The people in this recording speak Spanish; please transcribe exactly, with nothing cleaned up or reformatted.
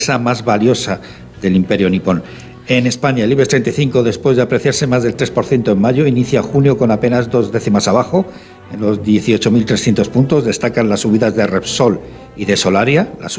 más valiosa del imperio nipón. En España, el IBEX treinta y cinco, después de apreciarse más del tres por ciento en mayo, inicia junio con apenas dos décimas abajo, en los dieciocho mil trescientos puntos. Destacan las subidas de Repsol y de Solaria. Las